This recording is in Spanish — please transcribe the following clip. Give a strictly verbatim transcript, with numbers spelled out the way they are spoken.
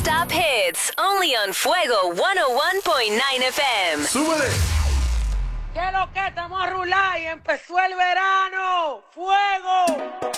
Non-stop hits, only on Fuego ciento uno punto nueve F M. ¡Súbele! ¿Qué es lo que estamos a rular y empezó el verano? ¡Fuego!